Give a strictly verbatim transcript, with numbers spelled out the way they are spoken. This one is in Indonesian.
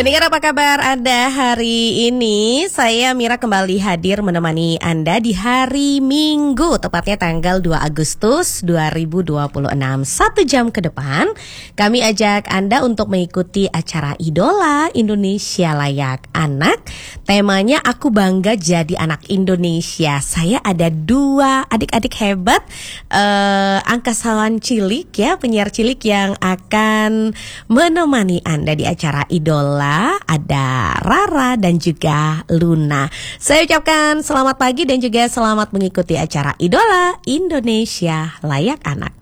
Pendengar, apa kabar Anda hari ini? Saya Mira kembali hadir menemani Anda di hari Minggu, tepatnya tanggal dua Agustus dua ribu dua puluh enam. Satu jam ke depan, kami ajak Anda untuk mengikuti acara Idola Indonesia Layak Anak. Temanya Aku Bangga Jadi Anak Indonesia. Saya ada dua adik-adik hebat, uh, angkasawan cilik ya, penyiar cilik yang akan menemani Anda di acara Idola. Ada Rara dan juga Luna. Saya ucapkan selamat pagi dan juga selamat mengikuti acara Idola Indonesia Layak Anak.